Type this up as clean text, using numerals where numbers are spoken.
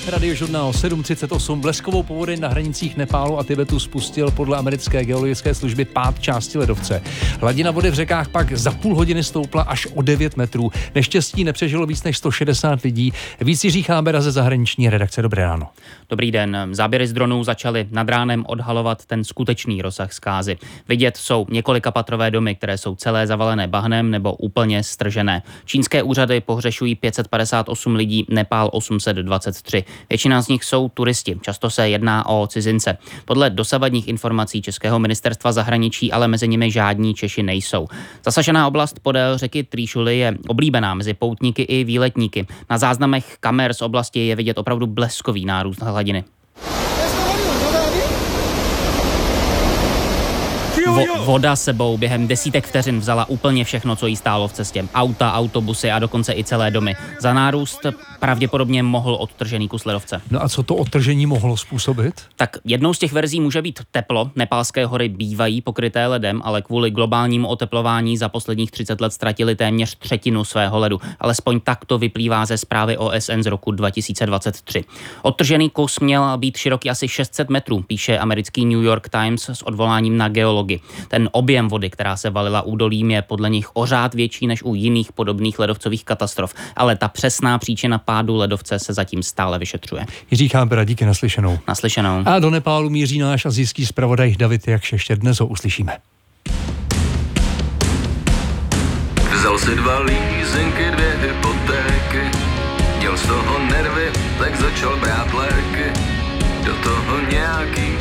Radiožurnál 7:38. Bleskovou povodeň na hranicích Nepálu a Tibetu spustil podle americké geologické služby pád části ledovce. Hladina vody v řekách pak za půl hodiny stoupla až o 9 metrů. Neštěstí nepřežilo víc než 160 lidí. Víc Jiří Chábera ze zahraniční redakce. Dobré ráno. Dobrý den. Záběry z dronů začaly nad ránem odhalovat ten skutečný rozsah zkázy. Vidět jsou několikapatrové domy, které jsou celé zavalené bahnem nebo úplně stržené. Čínské úřady pohřešují 558 lidí, Nepál 823. Většina z nich jsou turisti, často se jedná o cizince. Podle dosavadních informací Českého ministerstva zahraničí ale mezi nimi žádní Češi nejsou. Zasažená oblast podél řeky Trýšuly je oblíbená mezi poutníky i výletníky. Na záznamech kamer z oblasti je vidět opravdu bleskový nárůst hladiny. Voda sebou během desítek vteřin vzala úplně všechno, co jí stálo v cestě. Auta, autobusy a dokonce i celé domy. Za nárůst pravděpodobně mohl odtržený kus ledovce. No a co to odtržení mohlo způsobit? Tak jednou z těch verzí může být teplo. Nepálské hory bývají pokryté ledem, ale kvůli globálnímu oteplování za posledních 30 let ztratili téměř třetinu svého ledu. Alespoň tak to vyplývá ze zprávy OSN z roku 2023. Odtržený kus měl být široký asi 600 metrů, píše americký New York Times s odvoláním na geologii. Ten objem vody, která se valila údolím, je podle nich o řád větší než u jiných podobných ledovcových katastrof, ale ta přesná příčina pádu ledovce se zatím stále vyšetřuje. Jiří Chábera, díky, naslyšenou. Naslyšenou. A do Nepálu míří náš asijský zpravodaj David Jakš, ještě dnes ho uslyšíme. Vzal si 2 lízenky, 2 hypotéky, měl z toho nervy, tak začal brát léky, do toho nějaký